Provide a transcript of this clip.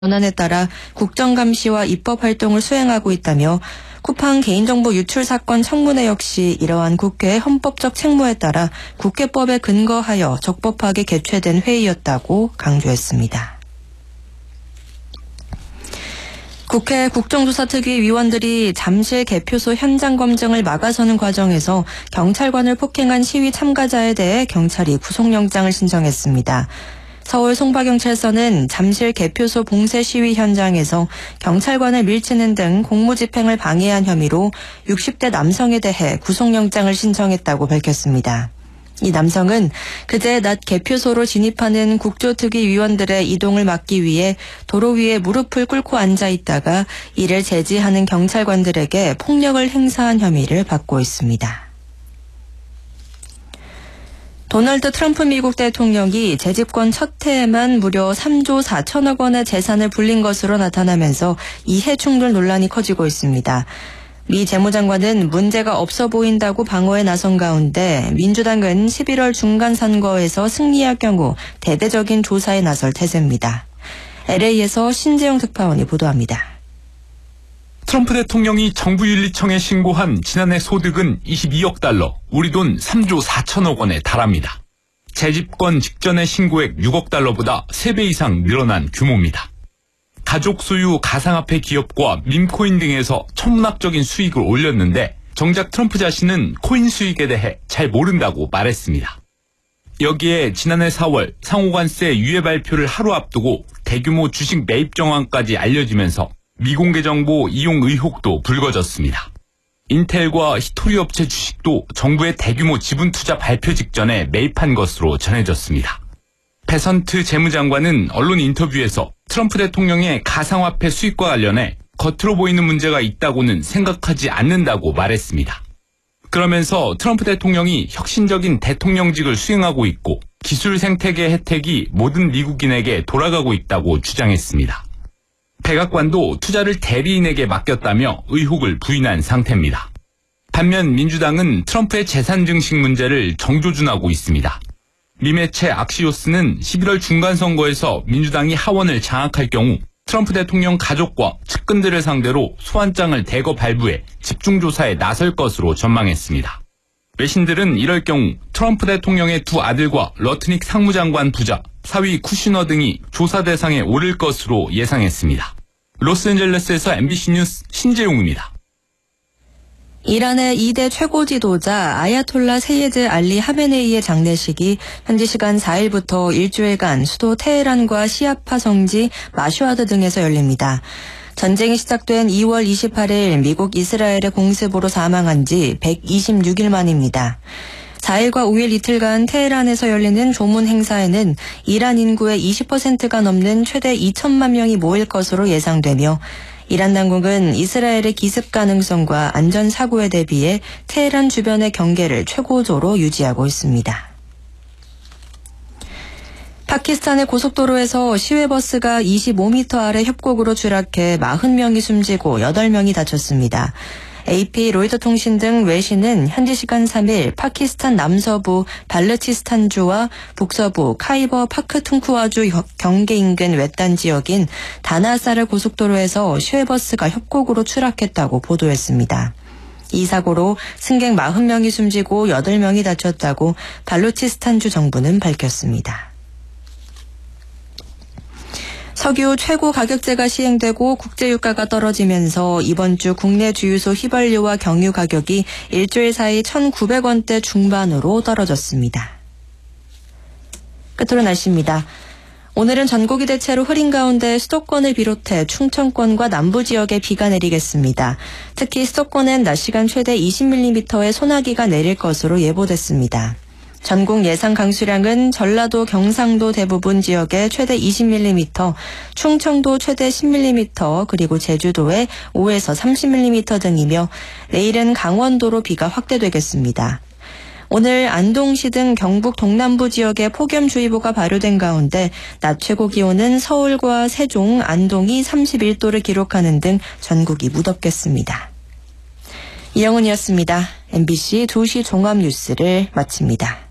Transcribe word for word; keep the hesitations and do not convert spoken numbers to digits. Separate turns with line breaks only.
권한에 따라 국정감시와 입법활동을 수행하고 있다며 쿠팡 개인정보 유출 사건 청문회 역시 이러한 국회의 헌법적 책무에 따라 국회법에 근거하여 적법하게 개최된 회의였다고 강조했습니다. 국회 국정조사특위 위원들이 잠실 개표소 현장 검증을 막아서는 과정에서 경찰관을 폭행한 시위 참가자에 대해 경찰이 구속영장을 신청했습니다. 서울 송파경찰서는 잠실 개표소 봉쇄 시위 현장에서 경찰관을 밀치는 등 공무집행을 방해한 혐의로 육십 대 남성에 대해 구속영장을 신청했다고 밝혔습니다. 이 남성은 그제 낮 개표소로 진입하는 국조특위 위원들의 이동을 막기 위해 도로 위에 무릎을 꿇고 앉아 있다가 이를 제지하는 경찰관들에게 폭력을 행사한 혐의를 받고 있습니다. 도널드 트럼프 미국 대통령이 재집권 첫 해에만 무려 삼조 사천억 원의 재산을 불린 것으로 나타나면서 이해 충돌 논란이 커지고 있습니다. 미 재무장관은 문제가 없어 보인다고 방어에 나선 가운데 민주당은 십일월 중간 선거에서 승리할 경우 대대적인 조사에 나설 태세입니다. 엘에이에서 신재영 특파원이 보도합니다.
트럼프 대통령이 정부윤리청에 신고한 지난해 소득은 이십이억 달러, 우리 돈 삼조 사천억 원에 달합니다. 재집권 직전의 신고액 육억 달러보다 세 배 이상 늘어난 규모입니다. 가족 소유 가상화폐 기업과 밈코인 등에서 천문학적인 수익을 올렸는데 정작 트럼프 자신은 코인 수익에 대해 잘 모른다고 말했습니다. 여기에 지난해 사월 상호관세 유예 발표를 하루 앞두고 대규모 주식 매입 정황까지 알려지면서 미공개 정보 이용 의혹도 불거졌습니다. 인텔과 히토리 업체 주식도 정부의 대규모 지분 투자 발표 직전에 매입한 것으로 전해졌습니다. 베선트 재무장관은 언론 인터뷰에서 트럼프 대통령의 가상화폐 수익과 관련해 겉으로 보이는 문제가 있다고는 생각하지 않는다고 말했습니다. 그러면서 트럼프 대통령이 혁신적인 대통령직을 수행하고 있고 기술 생태계 혜택이 모든 미국인에게 돌아가고 있다고 주장했습니다. 백악관도 투자를 대리인에게 맡겼다며 의혹을 부인한 상태입니다. 반면 민주당은 트럼프의 재산 증식 문제를 정조준하고 있습니다. 미 매체 악시오스는 십일월 중간선거에서 민주당이 하원을 장악할 경우 트럼프 대통령 가족과 측근들을 상대로 소환장을 대거 발부해 집중조사에 나설 것으로 전망했습니다. 외신들은 이럴 경우 트럼프 대통령의 두 아들과 러트닉 상무장관 부자, 사위 쿠시너 등이 조사 대상에 오를 것으로 예상했습니다. 로스앤젤레스에서 엠비씨 뉴스 신재용입니다.
이란의 이 대 최고 지도자 아야톨라 세예드 알리 하메네이의 장례식이 현지 시간 사일부터 일주일간 수도 테헤란과 시아파 성지 마슈아드 등에서 열립니다. 전쟁이 시작된 이월 이십팔일 미국 이스라엘의 공습으로 사망한 지 백이십육일 만입니다. 사일과 오일 이틀간 테헤란에서 열리는 조문 행사에는 이란 인구의 이십 퍼센트가 넘는 최대 이천만 명이 모일 것으로 예상되며 이란 당국은 이스라엘의 기습 가능성과 안전 사고에 대비해 테헤란 주변의 경계를 최고조로 유지하고 있습니다. 파키스탄의 고속도로에서 시외버스가 이십오 미터 아래 협곡으로 추락해 사십 명이 숨지고 여덟 명이 다쳤습니다. 에이피, 로이터 통신 등 외신은 현지 시간 삼일 파키스탄 남서부 발르치스탄주와 북서부 카이버 파크툰쿠와주 경계 인근 외딴 지역인 다나사르 고속도로에서 시외버스가 협곡으로 추락했다고 보도했습니다. 이 사고로 승객 사십 명이 숨지고 여덟 명이 다쳤다고 발루치스탄주 정부는 밝혔습니다. 석유 최고 가격제가 시행되고 국제유가가 떨어지면서 이번 주 국내 주유소 휘발유와 경유 가격이 일주일 사이 천구백 원대 중반으로 떨어졌습니다. 끝으로 날씨입니다. 오늘은 전국이 대체로 흐린 가운데 수도권을 비롯해 충청권과 남부 지역에 비가 내리겠습니다. 특히 수도권엔 낮 시간 최대 이십 밀리미터의 소나기가 내릴 것으로 예보됐습니다. 전국 예상 강수량은 전라도, 경상도 대부분 지역에 최대 이십 밀리미터, 충청도 최대 십 밀리미터, 그리고 제주도에 오에서 삼십 밀리미터 등이며 내일은 강원도로 비가 확대되겠습니다. 오늘 안동시 등 경북 동남부 지역에 폭염주의보가 발효된 가운데 낮 최고 기온은 서울과 세종, 안동이 삼십일 도를 기록하는 등 전국이 무덥겠습니다. 이영은이었습니다. 엠비씨 두 시 종합뉴스를 마칩니다.